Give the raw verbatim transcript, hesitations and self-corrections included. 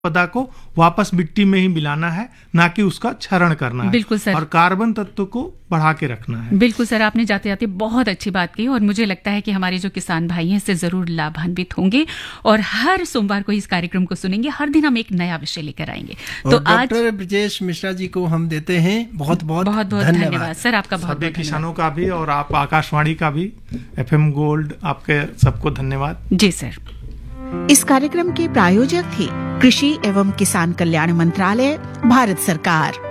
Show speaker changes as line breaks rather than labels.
पदा को वापस मिट्टी में ही मिलाना है, ना कि उसका क्षरण करना है।
बिल्कुल सर।
और कार्बन तत्व को बढ़ा के रखना है।
बिल्कुल सर, आपने जाते जाते बहुत अच्छी बात की और मुझे लगता है कि हमारे जो किसान भाई हैं इससे जरूर लाभान्वित होंगे और हर सोमवार को इस कार्यक्रम को सुनेंगे। हर दिन हम एक नया विषय लेकर आएंगे।
तो डॉक्टर ब्रजेश मिश्रा जी को हम देते हैं बहुत बहुत
बहुत बहुत धन्यवाद सर, आपका बहुत
सभी
बहुत
किसानों का भी और आप आकाशवाणी का भी, एफएम गोल्ड, आपके सबको धन्यवाद।
जी सर।
इस कार्यक्रम के प्रायोजक थे कृषि एवं किसान कल्याण मंत्रालय, भारत सरकार।